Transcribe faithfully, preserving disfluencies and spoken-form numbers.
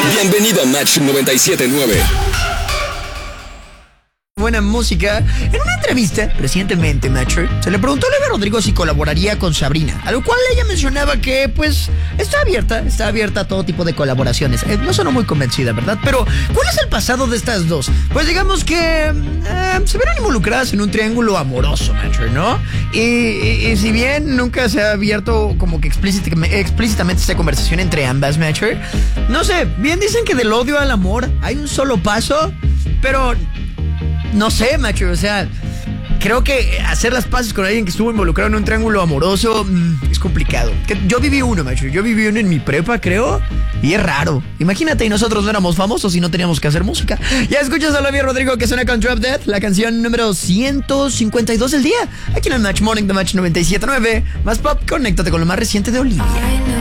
Bienvenido a Match noventa y siete punto nueve. Buena música. En una entrevista recientemente, Matcher, se le preguntó a Olivia Rodrigo si colaboraría con Sabrina, a lo cual ella mencionaba que, pues, está abierta, está abierta a todo tipo de colaboraciones. Eh, no sonó muy convencida, ¿verdad? Pero, ¿cuál es el pasado de estas dos? Pues digamos que eh, se vieron involucradas en un triángulo amoroso, Matcher, ¿no? Y, y, y si bien nunca se ha abierto como que explícitamente, explícitamente esta conversación entre ambas, Matcher, no sé, bien dicen que del odio al amor hay un solo paso, pero... No sé, macho, o sea, creo que hacer las paces con alguien que estuvo involucrado en un triángulo amoroso mmm, es complicado. Que yo viví uno, macho, yo viví uno en mi prepa, creo, y es raro. Imagínate, y nosotros no éramos famosos y no teníamos que hacer música. Ya escuchas a Olivia Rodrigo que suena con Drop Dead, la canción número ciento cincuenta y dos del día, aquí en el Match Morning de Match noventa y siete punto nueve. Más pop, conéctate con lo más reciente de Olivia.